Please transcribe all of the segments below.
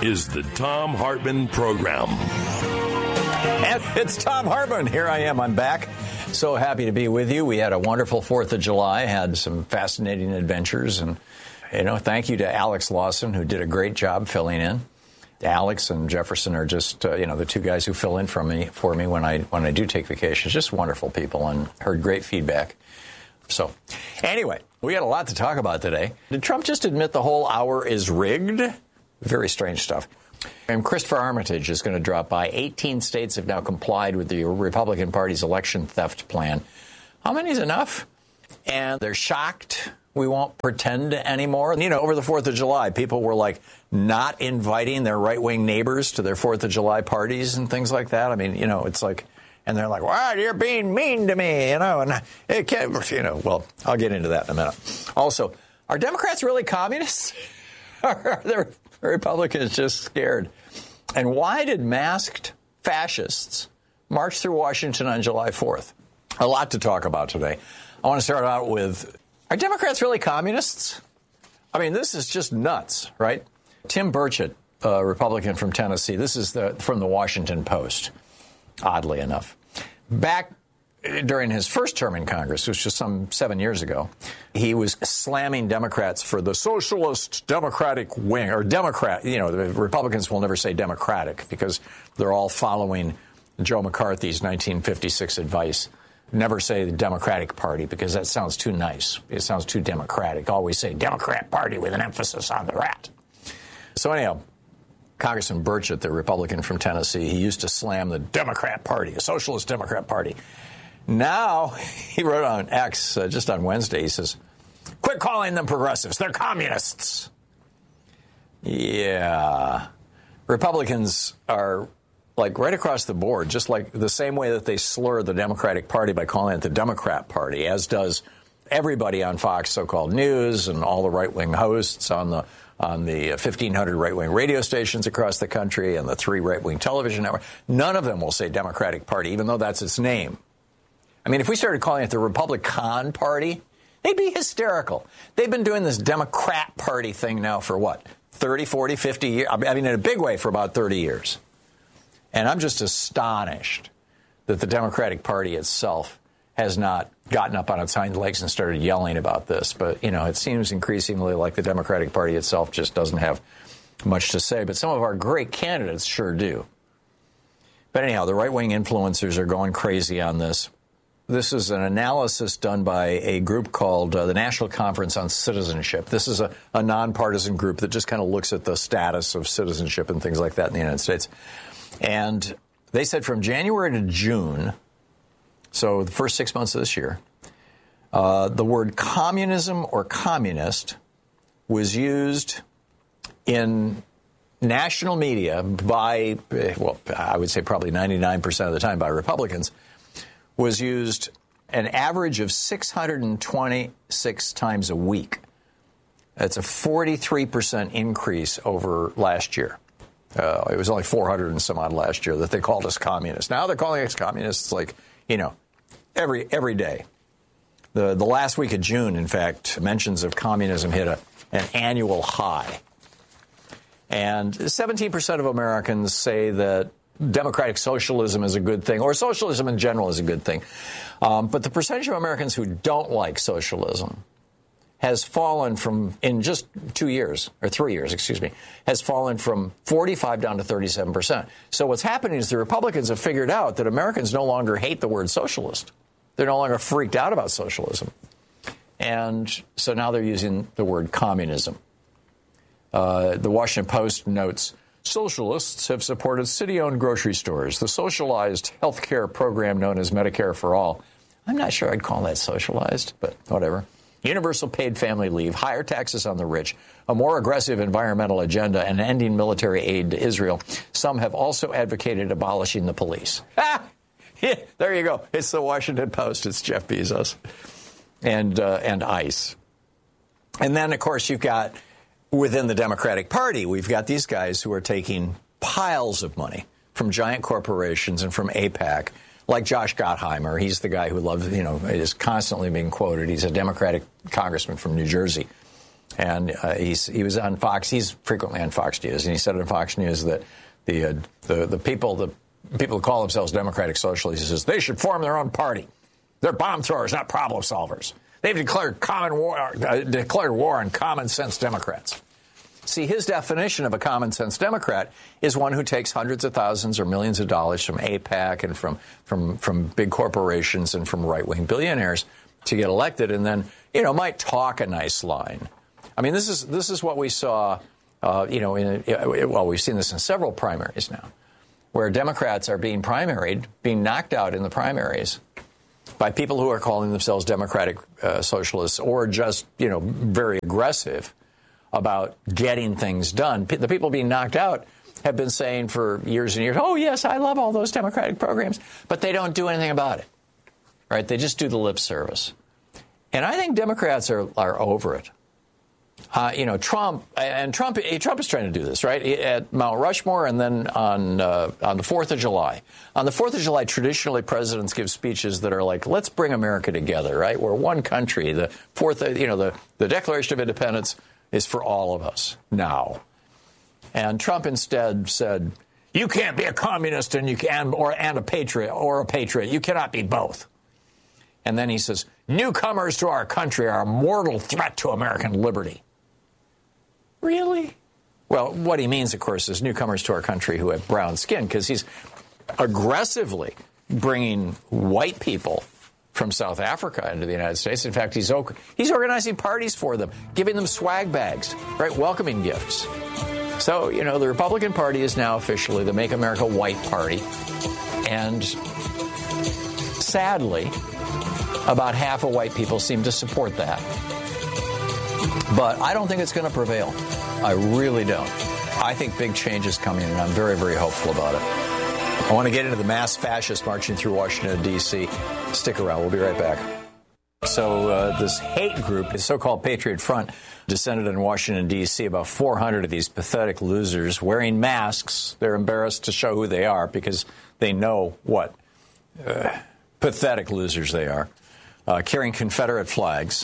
is the Thom Hartmann Program. And it's Thom Hartmann. Here I am. I'm back. So happy to be with you. We had a wonderful 4th of July, had some fascinating adventures. And, thank you to Alex Lawson, who did a great job filling in. Alex and Jefferson are just, the two guys who fill in for me when I do take vacations. Just wonderful people, and heard great feedback. So, anyway, we got a lot to talk about today. Did Trump just admit the whole hour is rigged? Very strange stuff. And Christopher Armitage is going to drop by. 18 states have now complied with the Republican Party's election theft plan. How many is enough? And they're shocked we won't pretend anymore. Over the 4th of July, people were not inviting their right-wing neighbors to their 4th of July parties and things like that. I mean, it's like, and they're like, well, you're being mean to me, and it can't, well, I'll get into that in a minute. Also, are Democrats really communists? Are the Republicans just scared? And why did masked fascists march through Washington on July 4th? A lot to talk about today. I want to start out with, are Democrats really communists? I mean, this is just nuts, right? Tim Burchett, a Republican from Tennessee, this is from the Washington Post, oddly enough. Back during his first term in Congress, which was some 7 years ago, he was slamming Democrats for the socialist Democratic wing, or Democrat. The Republicans will never say Democratic because they're all following Joe McCarthy's 1956 advice. Never say the Democratic Party because that sounds too nice. It sounds too democratic. Always say Democrat Party with an emphasis on the rat. So anyhow, Congressman Burchett, the Republican from Tennessee, he used to slam the Democrat Party, a socialist Democrat Party. Now, he wrote on X just on Wednesday, he says, quit calling them progressives. They're communists. Yeah. Republicans are right across the board, just like the same way that they slur the Democratic Party by calling it the Democrat Party, as does everybody on Fox so-called News and all the right-wing hosts on the 1,500 right-wing radio stations across the country and the 3 right-wing television networks. None of them will say Democratic Party, even though that's its name. I mean, if we started calling it the Republican Party, they'd be hysterical. They've been doing this Democrat Party thing now for what, 30, 40, 50 years? I mean, in a big way for about 30 years. And I'm just astonished that the Democratic Party itself has not gotten up on its hind legs and started yelling about this. But, it seems increasingly like the Democratic Party itself just doesn't have much to say. But some of our great candidates sure do. But anyhow, the right-wing influencers are going crazy on this. This is an analysis done by a group called the National Conference on Citizenship. This is a nonpartisan group that just kind of looks at the status of citizenship and things like that in the United States. And they said from January to June, so the first 6 months of this year, the word communism or communist was used in national media by, I would say probably 99% of the time by Republicans, was used an average of 626 times a week. That's a 43% increase over last year. It was only 400 and some odd last year that they called us communists. Now they're calling us communists every day. The last week of June, in fact, mentions of communism hit an annual high. And 17% of Americans say that democratic socialism is a good thing, or socialism in general is a good thing. But the percentage of Americans who don't like socialism has fallen in just 3 years, has fallen from 45 down to 37%. So what's happening is the Republicans have figured out that Americans no longer hate the word socialist. They're no longer freaked out about socialism. And so now they're using the word communism. The Washington Post notes, socialists have supported city-owned grocery stores, the socialized health care program known as Medicare for All. I'm not sure I'd call that socialized, but whatever. Universal paid family leave, higher taxes on the rich, a more aggressive environmental agenda, and ending military aid to Israel. Some have also advocated abolishing the police. Yeah, there you go. It's the Washington Post. It's Jeff Bezos and ICE. And then, of course, you've got within the Democratic Party, we've got these guys who are taking piles of money from giant corporations and from AIPAC, like Josh Gottheimer. He's the guy who loves, is constantly being quoted. He's a Democratic congressman from New Jersey. And he was on Fox. He's frequently on Fox News, and he said on Fox News that the people who call themselves democratic socialists, he says they should form their own party. They're bomb throwers, not problem solvers. They've declared war on common sense Democrats. See, his definition of a common sense Democrat is one who takes hundreds of thousands or millions of dollars from AIPAC and from big corporations and from right-wing billionaires to get elected, and then might talk a nice line. I mean, this is what we saw. We've seen this in several primaries now, where Democrats are being primaried, being knocked out in the primaries by people who are calling themselves democratic socialists or just very aggressive about getting things done. The people being knocked out have been saying for years and years, oh, yes, I love all those democratic programs, but they don't do anything about it, right? They just do the lip service. And I think Democrats are over it. Trump is trying to do this, right, at Mount Rushmore and then on the 4th of July. On the 4th of July, traditionally, presidents give speeches that are like, let's bring America together, right? We're one country. The Declaration of Independence is for all of us now. And Trump instead said, you can't be a communist and a patriot. You cannot be both. And then he says, newcomers to our country are a mortal threat to American liberty. Really? Well, what he means, of course, is newcomers to our country who have brown skin, because he's aggressively bringing white people from South Africa into the United States. In fact, he's organizing parties for them, giving them swag bags, right, welcoming gifts. So, the Republican Party is now officially the Make America White Party. And sadly, about half of white people seem to support that. But I don't think it's going to prevail. I really don't. I think big change is coming, and I'm very, very hopeful about it. I want to get into the mass fascists marching through Washington, D.C. Stick around. We'll be right back. So this hate group, the so-called Patriot Front, descended in Washington, D.C. About 400 of these pathetic losers wearing masks. They're embarrassed to show who they are because they know what pathetic losers they are. Carrying Confederate flags.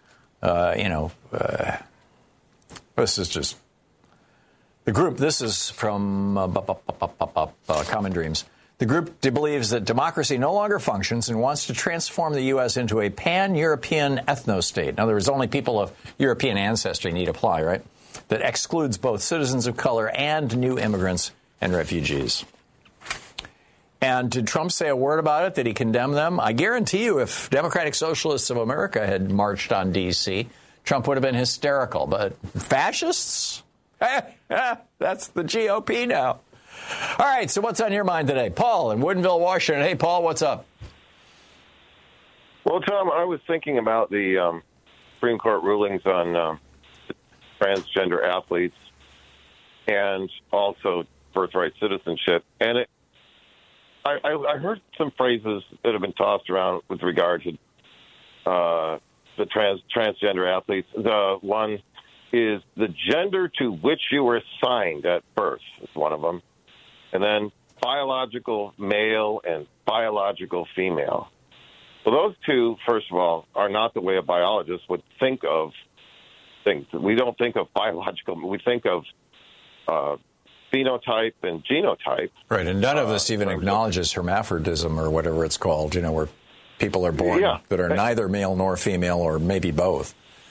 This is just the group. This is from Common Dreams. The group believes that democracy no longer functions and wants to transform the U.S. into a pan-European ethno-state. In other words, only people of European ancestry need apply, right? That excludes both citizens of color and new immigrants and refugees. And did Trump say a word about it? Did he condemn them? I guarantee you if Democratic Socialists of America had marched on D.C., Trump would have been hysterical. But fascists? That's the GOP now. All right, so what's on your mind today? Paul in Woodinville, Washington. Hey, Paul, what's up? Well, Tom, I was thinking about the Supreme Court rulings on transgender athletes and also birthright citizenship. And I heard some phrases that have been tossed around with regard to the transgender athletes. The one is the gender to which you were assigned at birth is one of them. And then biological male and biological female. Well, those two, first of all, are not the way a biologist would think of things. We don't think of biological. We think of phenotype and genotype. Right, and none of this even acknowledges hermaphrodism or whatever it's called, where people are born that are neither male nor female or maybe both.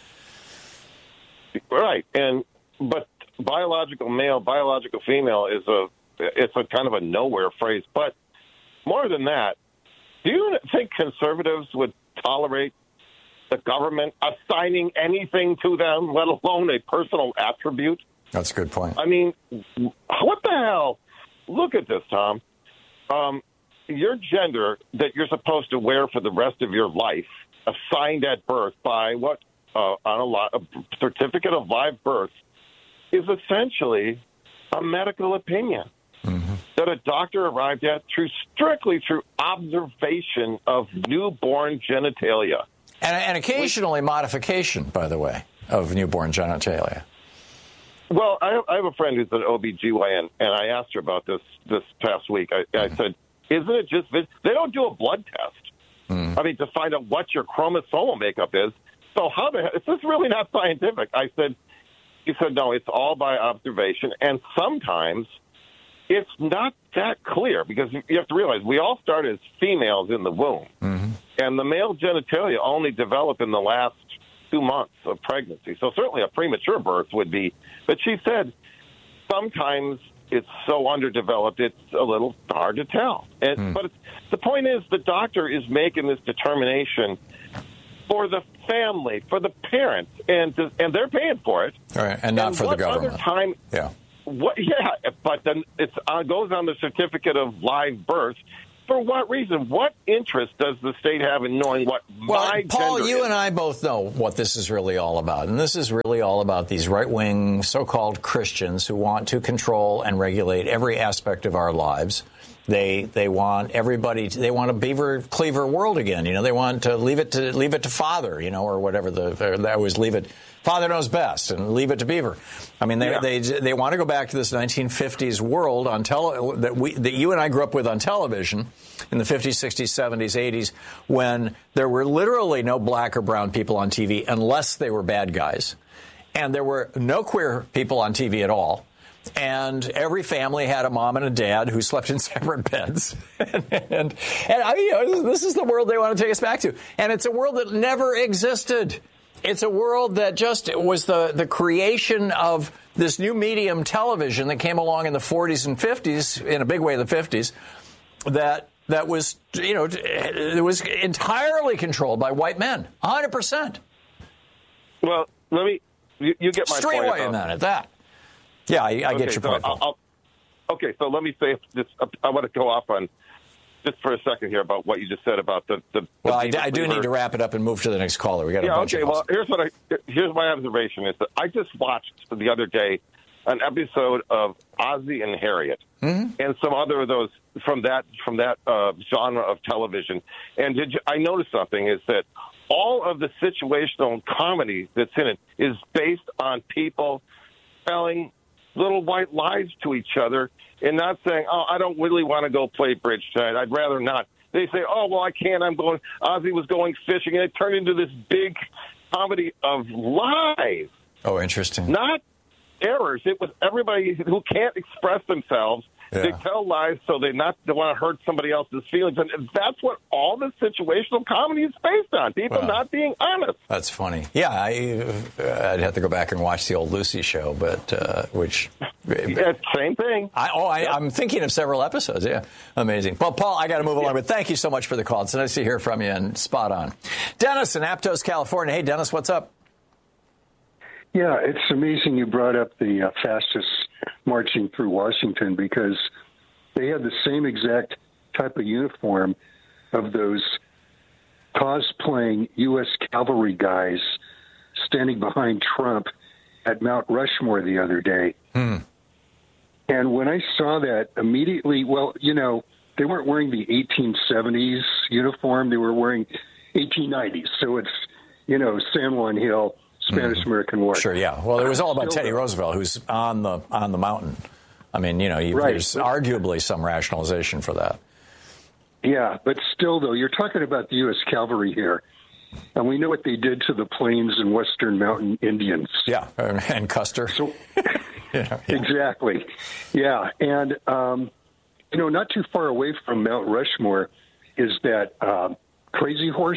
Right, but biological male, biological female is it's a kind of a nowhere phrase. But more than that, do you think conservatives would tolerate the government assigning anything to them, let alone a personal attribute? That's a good point. I mean, what the hell? Look at this, Tom. Your gender that you're supposed to wear for the rest of your life, assigned at birth by a certificate of live birth, is essentially a medical opinion that a doctor arrived at strictly through observation of newborn genitalia. And occasionally modification, by the way, of newborn genitalia. Well, I have a friend who's an OBGYN, and I asked her about this past week. I said, isn't it just they don't do a blood test. I mean, to find out what your chromosomal makeup is. so how the hell, is this really not scientific? He said, no, it's all by observation. And sometimes it's not that clear because you have to realize we all start as females in the womb. Mm-hmm. And the male genitalia only develop in the last 2 months of pregnancy. So certainly a premature birth would be. But she said sometimes it's so underdeveloped, it's a little hard to tell. But the point is the doctor is making this determination for the family, for the parents, and they're paying for it. All right, and not for the government. But then it goes on the certificate of live birth. For what reason? What interest does the state have in knowing what my Paul, gender you is? and I both know what this is really all about. And this is really all about these right-wing so-called Christians who want to control and regulate every aspect of our lives. They want everybody. They want a beaver cleaver world again. They want to leave it to Father. Or whatever they always leave it. Father knows best, and leave it to Beaver. I mean, they want to go back to this 1950s world that you and I grew up with on television in the 50s, 60s, 70s, 80s, when there were literally no black or brown people on TV unless they were bad guys, and there were no queer people on TV at all. And every family had a mom and a dad who slept in separate beds. and I mean, this is the world they want to take us back to. And it's a world that never existed. It's a world that just was the creation of this new medium television that came along in the 40s and 50s, in a big way the 50s, that was, it was entirely controlled by white men, 100%. Well, you get my straight point. away in at that. Yeah, I get your point. Okay, so let me say this. I want to go off on just for a second here about what you just said about the well, I do need to wrap it up and move to the next caller. We got a bunch of calls. Well, here's my observation is that I just watched the other day an episode of Ozzie and Harriet and some other of those from that genre of television. And I noticed something is that all of the situational comedy that's in it is based on people telling little white lies to each other and not saying, oh, I don't really want to go play bridge tonight. I'd rather not. They say, oh, well, I can't. Ozzie was going fishing. And it turned into this big comedy of lies. Oh, interesting. Not errors. It was everybody who can't express themselves. Yeah. They tell lies so they want to hurt somebody else's feelings. And that's what all the situational comedy is based on. People not being honest. That's funny. Yeah, I'd have to go back and watch the old Lucy show, but which... Yeah, same thing. I'm thinking of several episodes. Yeah, amazing. Well, Paul, I got to move along, but thank you so much for the call. It's nice to hear from you and spot on. Dennis in Aptos, California. Hey, Dennis, what's up? Yeah, it's amazing you brought up the fastest marching through Washington because they had the same exact type of uniform of those cosplaying U.S. cavalry guys standing behind Trump at Mount Rushmore the other day. And when I saw that immediately, well, they weren't wearing the 1870s uniform. They were wearing 1890s. So it's, San Juan Hill, Spanish-American War. Sure, yeah. Well, it was all about Teddy Roosevelt, who's on the mountain. I mean, there's arguably some rationalization for that. Yeah, but still, though, you're talking about the U.S. cavalry here. And we know what they did to the Plains and Western Mountain Indians. Yeah, and Custer. So, exactly. Yeah, and, not too far away from Mount Rushmore is that Crazy Horse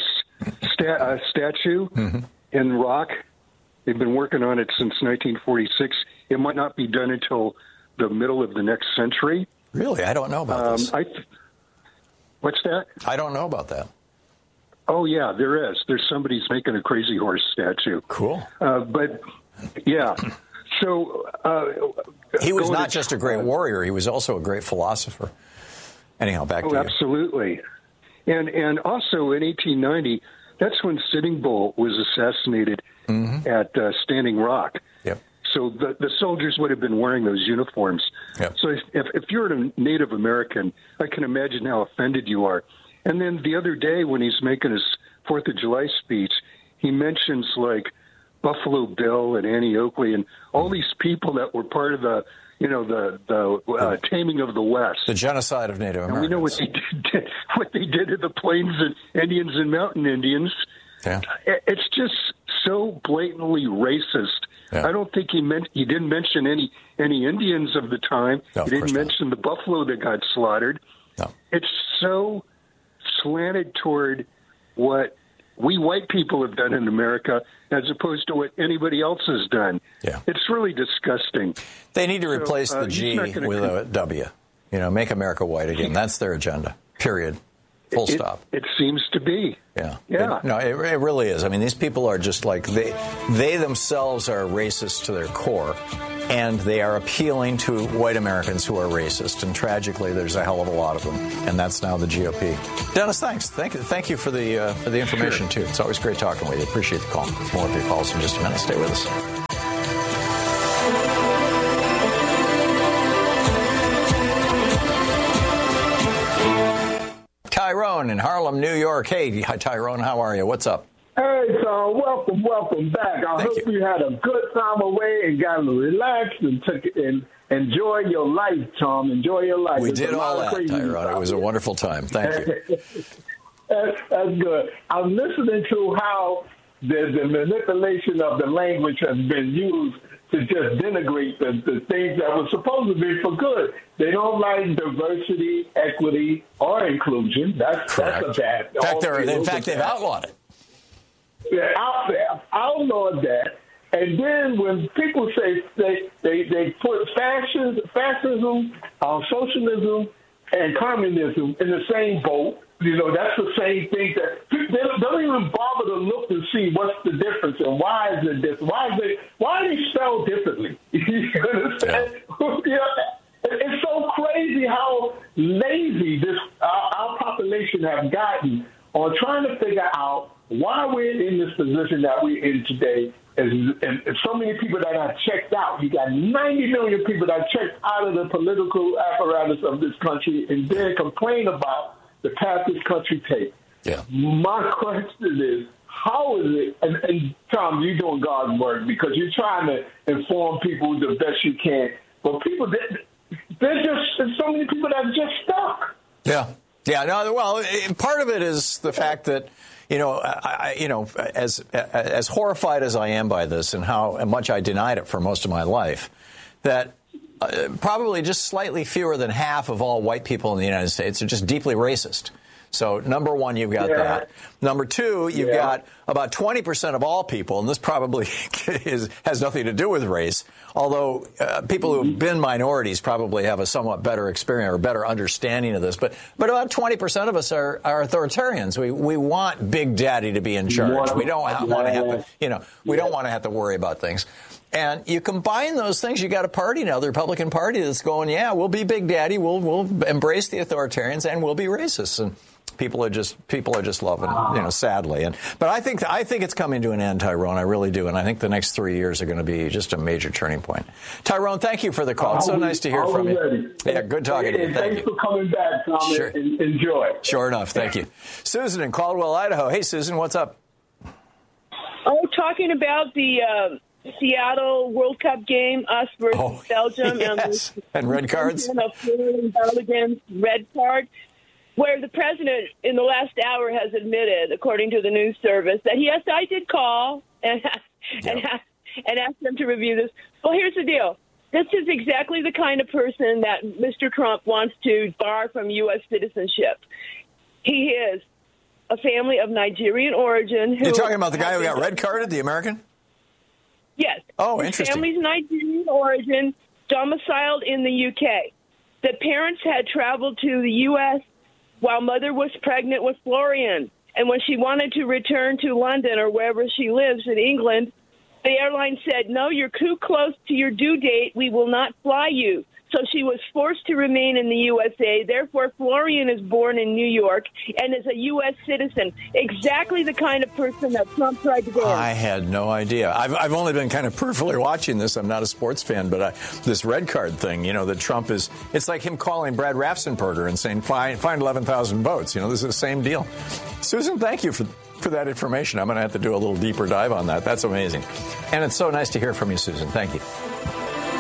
statue in rock. They've been working on it since 1946. It might not be done until the middle of the next century. Really? I don't know about this. What's that? I don't know about that. Oh, yeah, there is. There's somebody's making a Crazy Horse statue. Cool. But, yeah. So he was not just a great warrior. He was also a great philosopher. Anyhow, back to you. Absolutely. And also in 1890, that's when Sitting Bull was assassinated at Standing Rock. Yep. So the soldiers would have been wearing those uniforms. Yep. So if you're a Native American, I can imagine how offended you are. And then the other day when he's making his 4th of July speech, he mentions like Buffalo Bill and Annie Oakley and all these people that were part of the taming of the West, the genocide of Native Americans. And we know what they did to the Plains and Indians and Mountain Indians. Yeah. It's just so blatantly racist. Yeah. I don't think he didn't mention any Indians of the time. No, he didn't mention the buffalo that got slaughtered. No. It's so slanted toward what we white people have done in America as opposed to what anybody else has done. Yeah. It's really disgusting. They need to replace the G with a W. Make America white again. That's their agenda, period. Full stop. It seems to be. Yeah. Yeah. It really is. I mean, these people are just like, they themselves are racist to their core, and they are appealing to white Americans who are racist. And tragically, there's a hell of a lot of them. And that's now the GOP. Dennis, thanks. Thank you for the information, too. It's always great talking with you. Appreciate the call. More of your calls in just a minute. Stay with us. Tyrone in Harlem, New York. Hey, Tyrone, how are you? What's up? Hey, Tom, welcome back. I hope you had a good time away and got relaxed and enjoy your life, Tom. Enjoy your life. We did all that, Tyrone. It was a wonderful time. Thank you. That's good. I'm listening to how the manipulation of the language has been used to just denigrate the things that were supposed to be for good. They don't like diversity, equity, or inclusion. That's a bad. In fact, they've outlawed it. They're out there, outlawed that. And then when people say they put fascism, socialism, and communism in the same boat, that's the same thing. That they don't even bother to look and see what's the difference and why is it different. Why are they spelled differently? You understand? Yeah. It's so crazy how lazy our population have gotten on trying to figure out why we're in this position that we're in today. And so many people that are checked out. You got 90 million people that checked out of the political apparatus of this country and then complain about the path this country takes. Yeah. My question is, how is it, and Tom, you're doing God's work because you're trying to inform people the best you can, but people, there's so many people that are just stuck. Yeah. Yeah. No, well, part of it is the fact that, as horrified as I am by this and how much I denied it for most of my life, that probably just slightly fewer than half of all white people in the United States are just deeply racist. So, number one, you've got that. Number two, you've got about 20% of all people, and this probably has nothing to do with race, although people who have been minorities probably have a somewhat better experience or better understanding of this. But about 20% of us are authoritarians. We want Big Daddy to be in charge. We don't want to have to, we don't want to have to worry about things. And you combine those things, you got a party now, the Republican Party, that's going, we'll be Big Daddy, we'll embrace the authoritarians, and we'll be racist. And people are just loving, sadly. But I think it's coming to an end, Tyrone. I really do. And I think the next 3 years are going to be just a major turning point. Tyrone, thank you for the call. It's so nice to hear from you. Yeah, good talking to you. Thanks for coming back, Tom. Sure. Enjoy. Sure enough. Thank you. Susan in Caldwell, Idaho. Hey, Susan, what's up? Talking about the Seattle World Cup game, us versus Belgium, and red cards. Red card, where the president in the last hour has admitted, according to the news service, that yes, I did call and asked them to review this. Well, here's the deal. This is exactly the kind of person that Mr. Trump wants to bar from U.S. citizenship. He is a family of Nigerian origin. You're talking about the guy who got red carded, the American? Yes. Oh, His interesting. Family's Nigerian origin, domiciled in the UK. The parents had traveled to the U.S. while mother was pregnant with Florian. And when she wanted to return to London or wherever she lives in England, the airline said, no, you're too close to your due date. We will not fly you. So she was forced to remain in the USA. Therefore, Florian is born in New York and is a U.S. citizen. Exactly the kind of person that Trump tried to ban. I had no idea. I've only been kind of peripherally watching this. I'm not a sports fan, but this red card thing, that Trump is, it's like him calling Brad Raffensperger and saying, find 11,000 votes. This is the same deal. Susan, thank you for that information. I'm going to have to do a little deeper dive on that. That's amazing. And it's so nice to hear from you, Susan. Thank you.